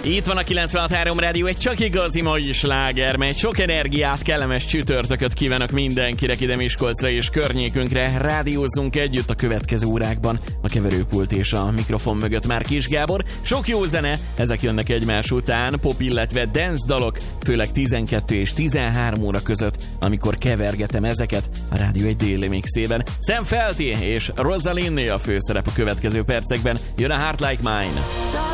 Itt van a 96.3 Rádió, egy csak igazi mai sláger, mely sok energiát, kellemes csütörtököt kívánok mindenkinek ide Miskolcra és környékünkre. Rádiózzunk együtt a következő órákban. A keverőpult és a mikrofon mögött már Kis Gábor. Sok jó zene, ezek jönnek egymás után, pop, illetve dance dalok, főleg 12 és 13 óra között, amikor kevergetem ezeket a Rádió egy déli mixében. Sam Felty és Rosalinné a főszerep a következő percekben. Jön a Heart Like Mine.